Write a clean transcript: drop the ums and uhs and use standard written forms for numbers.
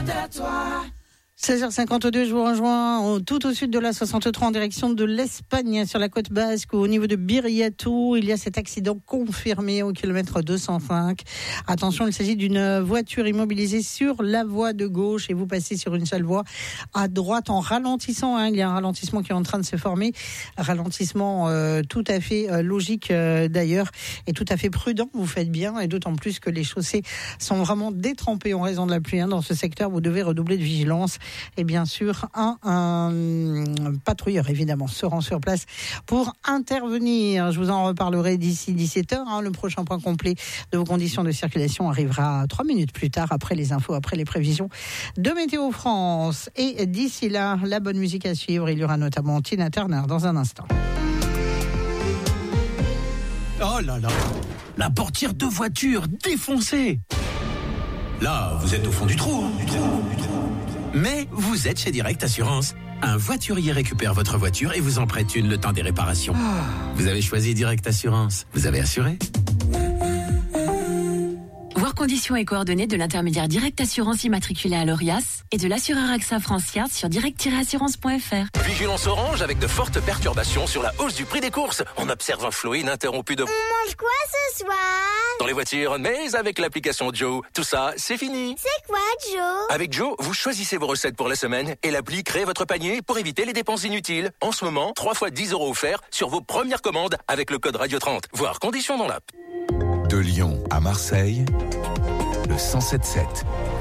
16h52, je vous rejoins tout au sud de la 63 en direction de l'Espagne, sur la côte basque, au niveau de Biriatou. Il y a cet accident confirmé au kilomètre 205. Attention, il s'agit d'une voiture immobilisée sur la voie de gauche et vous passez sur une seule voie à droite en ralentissant. Il y a un ralentissement qui est en train de se former. Ralentissement tout à fait logique d'ailleurs et tout à fait prudent. Vous faites bien et d'autant plus que les chaussées sont vraiment détrempées en raison de la pluie. Dans ce secteur, vous devez redoubler de vigilance. Et bien sûr, un patrouilleur, évidemment, se rend sur place pour intervenir. Je vous en reparlerai d'ici 17h. Le prochain point complet de vos conditions de circulation arrivera 3 minutes plus tard, après les infos, après les prévisions de Météo France. Et d'ici là, la bonne musique à suivre. Il y aura notamment Tina Turner dans un instant. Oh là là, la portière de voiture défoncée. Là, vous êtes au fond du trou. Mais vous êtes chez Direct Assurance. Un voiturier récupère votre voiture et vous en prête une le temps des réparations. Vous avez choisi Direct Assurance. Vous avez assuré. Voir conditions et coordonnées de l'intermédiaire Direct Assurance immatriculé à l'ORIAS et de l'assureur AXA France-Yard sur direct-assurance.fr. Vigilance orange avec de fortes perturbations sur la hausse du prix des courses. On observe un flot ininterrompu de... On mange quoi ce soir? Dans les voitures, mais avec l'application Joe. Tout ça, c'est fini. C'est quoi, Joe? Avec Joe, vous choisissez vos recettes pour la semaine et l'appli crée votre panier pour éviter les dépenses inutiles. En ce moment, 3 fois 10 € offerts sur vos premières commandes avec le code Radio 30. Voir conditions dans l'app. De Lyon à Marseille, le 107.7.